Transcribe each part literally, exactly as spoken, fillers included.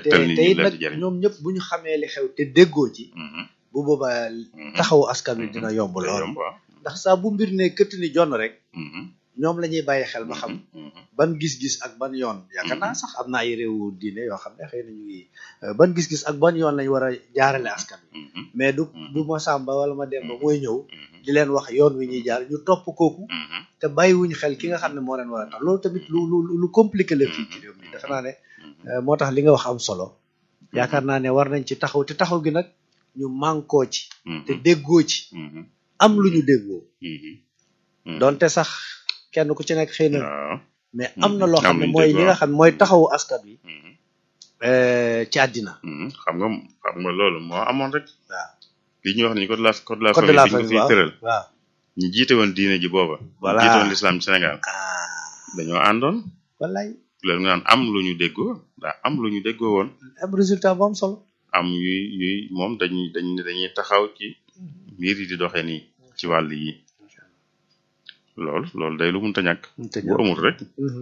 tegtal nit ñi leen di jëriñ ñoom ñëpp bu ñu xamee li xew te déggoo ci bu boobaa taxawu askan wi dina yomb lool ndax saa bu mbir ne këtt ni jonn rek ñoom la ñuy bàyyi xel ba xam ban gis-gis ak ban yoon yaakaar naa sax am na ay réewu diine yoo xam ne xëy na ñu ngi ban gis-gis ak ban yoon lañ war a jaarale askan wi mais du du ma sàmba wala ma demba mooy ñëw di leen wax yoon wi ñuy jaar ñu topp kooku te bàyyiwuñ xel ki nga xam ne moo leen war a tax loolu tamit lu lu lu compliqué la fii ci réew mi defe naa ne moo tax li nga wax am solo yaakaar naa ne war nañ ci taxaw te taxaw gi nag ñu mànkoo ci te déggoo ci am lu ñu déggoo donte sax kenn ku ci nekk xëy na mais am na loo xam ne mooy li nga xam ne mooy taxawu askan wi ci àddina xam nga xam nga loolu moo amoon rek waaw li ñuy wax ni code de la code de la code de la famille bi ñu ko fiy tëral waaw ñu jiite woon diine ji booba voilà ñu jiite woon l'islam ci Sénégal dañoo àndoon wallaay loolu nga naan am lu ñu déggoo daa am lu ñu déggoo woon am résultat bu am solo am yuy yuy moom dañuy dañ dañuy taxaw ci mbir yi di doxee nii ci wàll yi loolu loolu day lu mënta ñàkk bu amul rek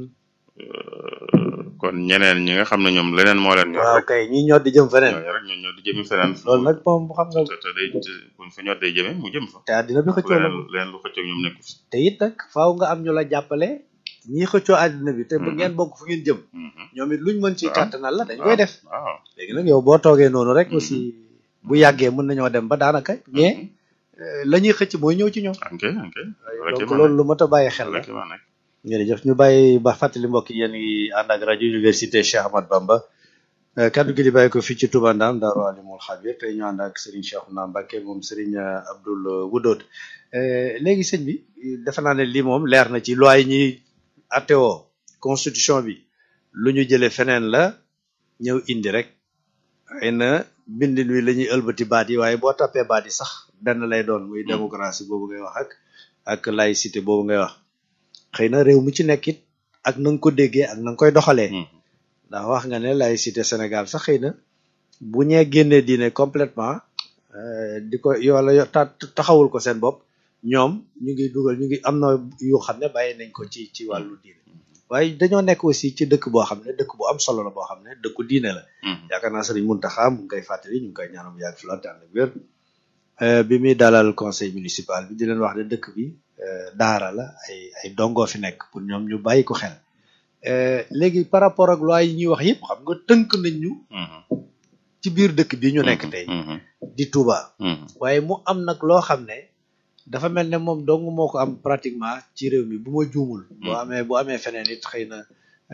kon ñeneen ñi nga xam ne ñoom leneen moo leen ñor waaw rek kay ñi ñoo di jëm feneen ñooñu rek ñoo ñoo di jëmi feneen loolu nag moom xam nga te te day buñ fa ñor day jëme mu jëm fa te àddina bi xëccoo la leneen leneen lu xëccoo ñoom nekku fi te it nag faaw nga am ñu la jàppale ñii xëccoo àddina bi te bu ngeen bokk fu ngeen jëm ñoom it luñ mën ci kàttanal la dañ koy def waaw léegi nag yow boo toogee noonu rek aussi bu yàggee mën nañoo dem ba daanaka mais la ñuy xëcc mooy ñëw ci ñoom ok ok donc loolu lu mat a bàyyi xel la rek ma nekk jërëjëf ñu bàyyi ba fàttali mbokk yi yéen ngi ànd ak rajo université Cheikh Ahmad Bamba kaddu gi di bàyyi ko fii ci Touba Ndam Daaru Alimul Xabir tey ñu ànd ak Serigne Cheikhouna Mbacké moom Serigne Abdoul Wudood léegi sëñ bi defe naa ne lii moom leer na ci loi yi ñuy attewoo constitution bi lu ñu jëlee feneen la ñëw indi rek xëy na bindin wi la ñuy ëlbati baat yi waaye boo tappee baat yi sax benn lay doon muy démocratie boobu ngay wax ak ak laïcité boobu ngay wax xëy na réew mi ci nekk it ak na nga ko déggee ak na nga koy doxalee ndax wax nga ne laïcité Sénégal sax xëy na bu ñee génnee diine complètement di ko wala taxawul ko seen bopp ñoom ñu ngi dugal ñu ngi am na yoo xam ne bàyyi nañ ko ci ci wàllu diine waaye dañoo nekk aussi ci dëkk boo xam ne dëkk bu am solo la boo xam ne dëkku diine la yaakaar naa Sëriñ Muntaxa mu ngi koy fàttali ñu ngi koy ñaanal mu yàgg fi lool te ànd ak wér bi muy dalal conseil municipal bi di leen wax ne dëkk bi daara la ay ay dongoo fi nekk pour ñoom ñu bàyyi ko xel léegi par rapport ak loi yi ñuy wax yëpp xam nga tënk nañ ñu ci biir dëkk bi ñu nekk tey di Touba waaye mu am nag loo xam ne dafa mel ne moom dong moo ko am pratiquement ci réew mi bu ma juumul boo amee bu amee feneen it xëy na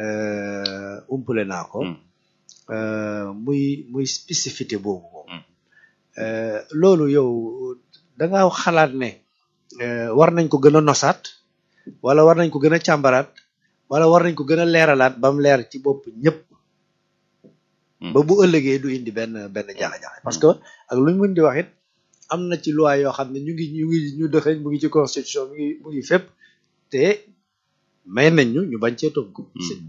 umpale naa ko muy muy spécificité boobu moom loolu yow da nga xalaat ne war nañ ko gën a nosaat wala war nañ ko gën a càmbaraat wala war nañ ko gën a leeralaat ba mu leer ci bopp ñëpp ba bu ëllëgee du indi benn benn jaxe-jaxe parce que ak lu ñu mën di wax it am na ci loi yoo xam ne ñu ngi ñu ngi ñu dëxëñ mu ngi ci constitution mu ngi mu ngi fépp te may nañ ñu ñu bañ cee tënk ko sëñ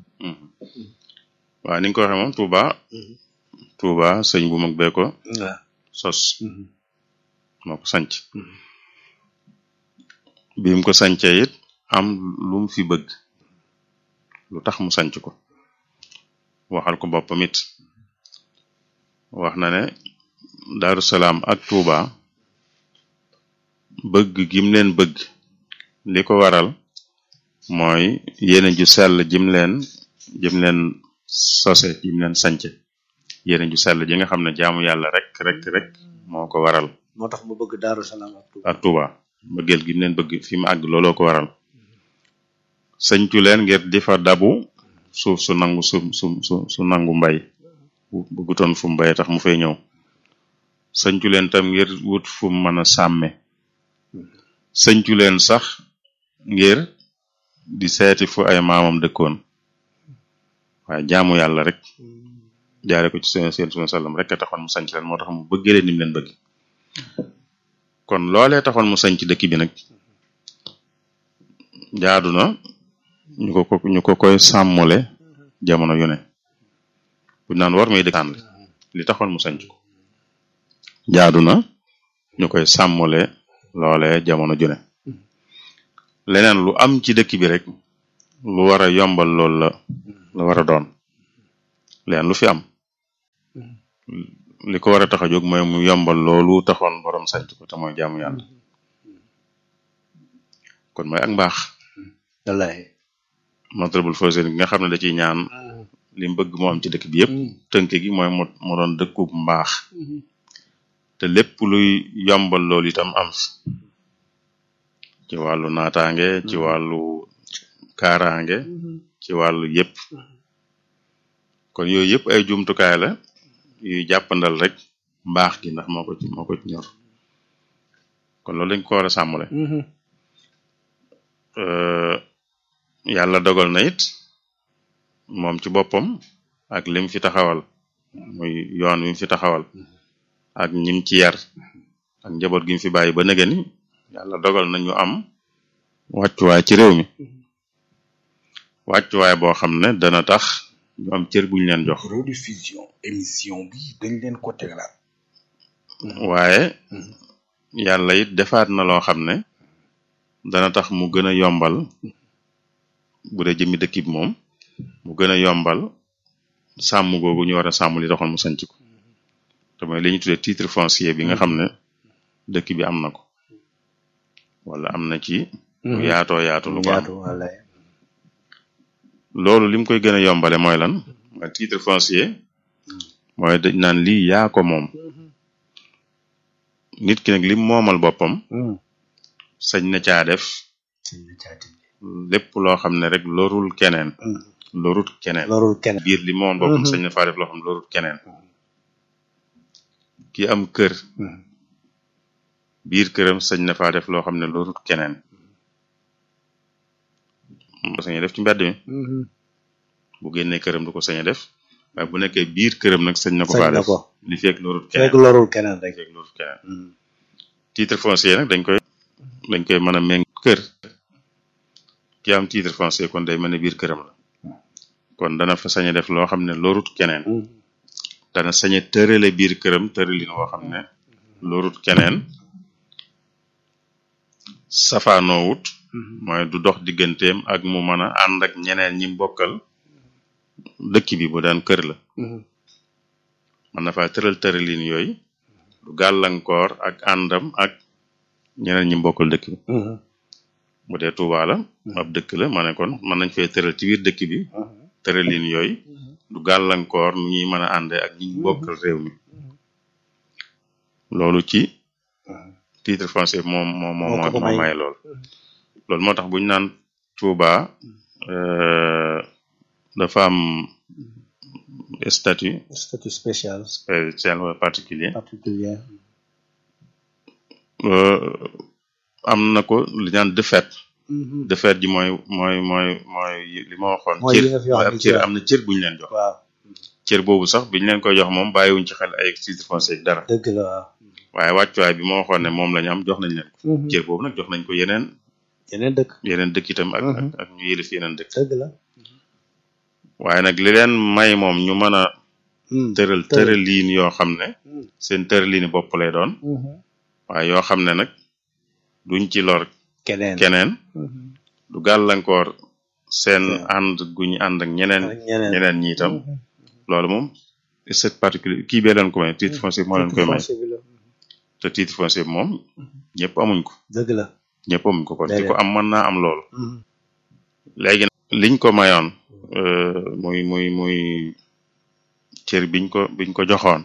waaw ni nga ko waxee moom Touba Touba sëñ bu mag bee ko waaw sos moo ko sanc bi mu ko sancee it am lu mu fi bëgg lu tax mu sanc ko waxal ko boppam it wax na ne Daaru Salaam ak Touba bëgg gim leen bëgg li ko waral mooy yéene ju sell jim leen jim leen sose jim leen sance yéene ju sell ji nga xam ne jaamu yàlla rek rek rek moo ko waral moo tax mu bëgg Daaru Salaam ak Touba ak Touba bëggeel gim leen bëgg fi mu àgg looloo ko waral sañcu leen ngir di fa dabu suuf su nangu su su su su nangu mbay bëggutoon fu mbay tax mu fay ñëw sañcu leen tam ngir wut fu mën a sàmme sañcu leen sax ngir di seeti fu ay maamam dëkkoon waaye jaamu yàlla rek jaare ko ci seen seen sunu sallam rek a taxoon mu sanc leen moo tax mu bëggee leen ni mu leen bëgg kon loolee taxoon mu sanc dëkk bi nag jaadu na ñu ko ko ñu ko koy sàmmule jamono yu ne bu naan war may dëkkaan li taxoon mu sanc ko jaadu na ñu koy sàmmule loolee jamono ju ne leneen lu am ci dëkk bi rek lu war a yombal loolu la la war a doon leneen lu fi am li ko war a tax a jóg mooy mu yombal loolu taxoon borom sant ko te mooy jaamu yàlla kon mooy ak mbaax wallahi Matlabul Fawzayni nga xam ne da ciy ñaan li mu bëgg moo am ci dëkk bi yëpp tënk gi mooy mu mu doon dëkku mbaax te lépp luy yombal loolu itam am ci wàllu naataange ci wàllu kaaraange ci wàllu yëpp kon yooyu yëpp ay jumtukaay la yuy jàppandal rek mbaax gi ndax moo ko ci moo ko ci ñor kon loolu dañ ko war a sàmmale yàlla dogal na it moom ci boppam ak lim fi taxawal muy yoon wi mu fi taxawal ak ñim ci yar ak njaboot gi mu fi bàyyi ba nëgëni yàlla dogal na ñu am wàccuwaay ci réew mi wàccuwaay boo xam ne dana tax ñu am cër buñ leen jox rediffusion émission bi dañ leen ko tegalaat waaye yàlla it defaat na loo xam ne dana tax mu gën a yombal bu dee jëmmi dëkk bi moom mu gën a yombal sàmm googu ñu war a sàmm li taxoon mu sanc ko te mooy li ñu tuddee titre foncier bi nga xam ne dëkk bi am na ko wala am na ci lu yaatoo yaatu lu ko am loolu lim koy gën a yombale mooy lan mooy titre foncier mooy dañ naan lii yaa ko moom nit ki nag lim moomal boppam sañ na caa def lépp loo xam ne rek lorul keneen lorut keneen lorul keneen biir li moomal boppam sañ na faa def loo xam ne lorut keneen ki am kër biir këram sañ na faa def loo xam ne lorut keneen ko sañ def ci mbedd mi bu génnee këram du ko sañ def waaye bu nekkee biir këram nag sañ na ko faa def li fekk lorut keneen fekk lorul keneen rek fekk lorut keneen titre foncier nag dañ koy dañ koy mën a méng kër ki am titre foncier kon day mel ne biir këram la kon dana fa sañ def loo xam ne lorut keneen dana sañ tërale biir këram tëralin woo xam ne lorut keneen safaanoowut mooy du dox digganteem ak mu mën a ànd ak ñeneen ñi bokkal dëkk bi bu daan kër la mën na faa tëral tëralin yooyu du gàllankoor ak àndam ak ñeneen ñi bokkal dëkk bi bu dee Tuuba la ab dëkk la ma ne kon mën nañ fay tëral ci biir dëkk bi tëralin yooyu du gàllankoor nu ñuy mën a ànde ak ñi bokkal réew mi loolu ci titre foncier moom moom moom moo may lool loolu moo tax buñu naan Touba dafa am statut statut spécial spécial wala particulier particulier am na ko li ñaan de fait de fait ji mooy mooy mooy mooy li ma waxoon cër ab cër am na cër buñu leen jox waaw cër boobu sax biñu leen koy jox moom bàyyiwuñ ci xel ay titre foncier ak dara dëgg la waaw waaye wàccuwaay bi ma waxoon ne moom la ñu am jox nañ leen ko cër boobu nag jox nañ ko yeneen yeneen dëkk yeneen dëkk itam ak ak ñu yëlif yeneen dëkk dëgg la waaye nag li leen may moom ñu mën a tëral tëraliin yoo xam ne seen tëraliini bopp lay doon waaye yoo xam ne nag duñ ci lor keneen keneen du gàllankoor seen ànd guñu ànd ak ñeneen ñeneen ñi itam loolu moom c'est particulier kii bee leen ko may titre foncier moo leen koy may te titre foncier bi moom ñëpp amuñ ko dëgg la ñëpp amuñ ko kon ki ko am mën naa am loolu léegi liñ ko mayoon muy muy muy cër biñ ko biñ ko joxoon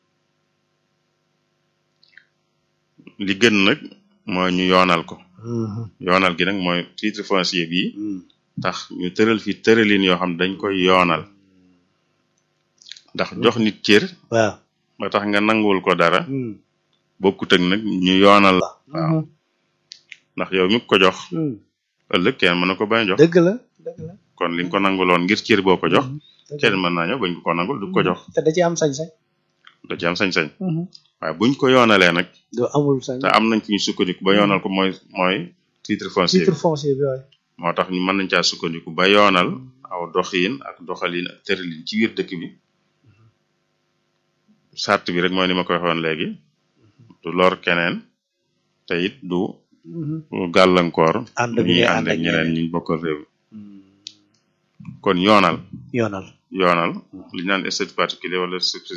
li gën nag mooy ñu yoonal ko yoonal gi nag mooy titre foncier bi tax ñu tëral fi tëralin yoo xam dañ koy yoonal ndax jox nit cër waaw ba tax nga nangul ko dara bokkut ak nag ñu yoonal la waaw ndax yow mi ko jox ëllëg kenn mën na ko bañ a jox dëgg la dëgg la kon li nga ko nanguloon ngir cër boo ko jox kenn mën naa ñëw bañ ko ko nangul du ko jox te da ci am sañ-sañ da ci am sañ-sañ waaye buñ ko yoonalee nag do amul sañ te am nañ fi ñu sukkandiku ba yoonal ko mooy mooy titre foncier titre foncier bi waay moo tax ñu mën nañ caa sukkandiku ba yoonal aw doxiin ak doxalin ak tëralin ci biir dëkk bi sart bi rek mooy ni ma koy waxoon léegi du lor keneen te it du gàllankoor ñuy ànd ak ñeneen ñu bokkal réew kon yoonal yoonal yoonal li ñu naan statut particulier wala